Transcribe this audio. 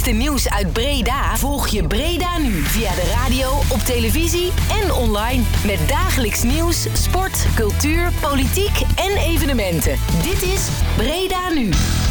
laatste nieuws uit Breda volg je Breda Nu via de radio, op televisie en online. Met dagelijks nieuws, sport, cultuur, politiek en evenementen. Dit is Breda Nu.